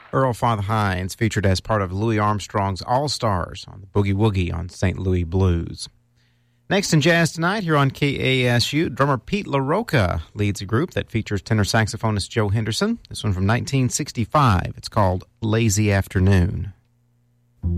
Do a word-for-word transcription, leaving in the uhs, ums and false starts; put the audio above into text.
Earl Father Hines featured as part of Louis Armstrong's All-Stars on the Boogie Woogie on Saint Louis Blues. Next in Jazz Tonight, here on K A S U, drummer Pete LaRocca leads a group that features tenor saxophonist Joe Henderson. This one from nineteen sixty-five. It's called Lazy Afternoon.